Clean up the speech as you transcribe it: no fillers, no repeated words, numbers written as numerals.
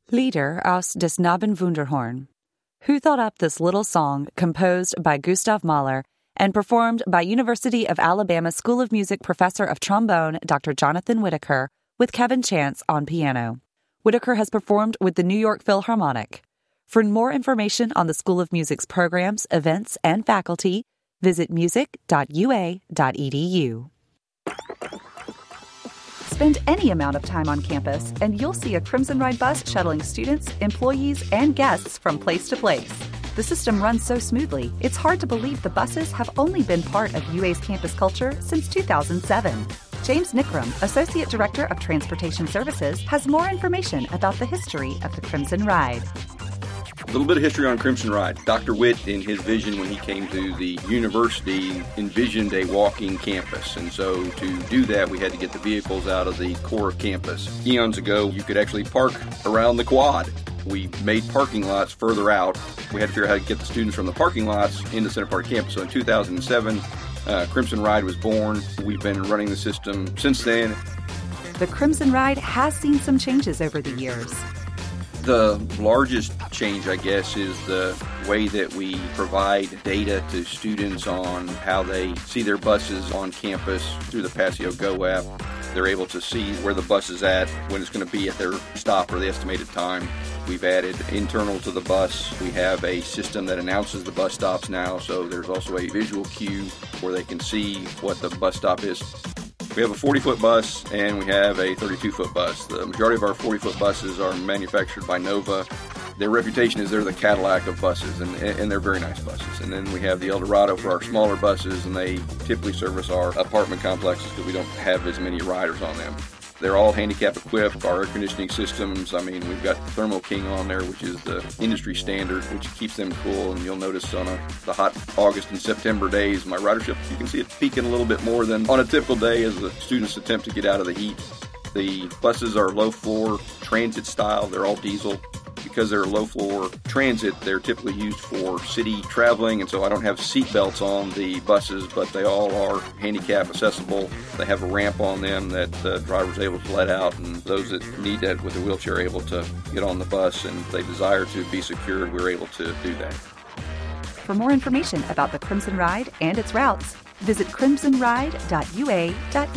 Lieder aus des Knabenwunderhorn. Who thought up this little song composed by Gustav Mahler and performed by University of Alabama School of Music professor of trombone Dr. Jonathan Whitaker with Kevin Chance on piano? Whitaker has performed with the New York Philharmonic. For more information on the School of Music's programs, events, and faculty, visit music.ua.edu. Spend any amount of time on campus, and you'll see a Crimson Ride bus shuttling students, employees, and guests from place to place. The system runs so smoothly, it's hard to believe the buses have only been part of UA's campus culture since 2007. James Nickram, Associate Director of Transportation Services, has more information about the history of the Crimson Ride. A little bit of history on Crimson Ride. Dr. Witt, in his vision when he came to the university, envisioned a walking campus. And so to do that, we had to get the vehicles out of the core of campus. Eons ago, you could actually park around the quad. We made parking lots further out. We had to figure out how to get the students from the parking lots into Center Park campus. So in 2007, Crimson Ride was born. We've been running the system since then. The Crimson Ride has seen some changes over the years. The largest change, I guess, is the way that we provide data to students on how they see their buses on campus through the Passio Go app. They're able to see where the bus is at, when it's going to be at their stop or the estimated time. We've added internal to the bus. We have a system that announces the bus stops now, so there's also a visual cue where they can see what the bus stop is. We have a 40-foot bus and we have a 32-foot bus. The majority of our 40-foot buses are manufactured by Nova. Their reputation is they're the Cadillac of buses, and they're very nice buses. And then we have the Eldorado for our smaller buses, and they typically service our apartment complexes because we don't have as many riders on them. They're all handicap equipped. Our air conditioning systems, we've got Thermo King on there, which is the industry standard, which keeps them cool. And you'll notice on the hot August and September days, my ridership, you can see it peaking a little bit more than on a typical day as the students attempt to get out of the heat. The buses are low floor transit style. They're all diesel. Because they're low floor transit, they're typically used for city traveling, and so I don't have seat belts on the buses, but they all are handicap accessible. They have a ramp on them that the driver's able to let out, and those that need that with a wheelchair are able to get on the bus, and if they desire to be secured, we're able to do that. For more information about the Crimson Ride and its routes, visit crimsonride.ua.edu.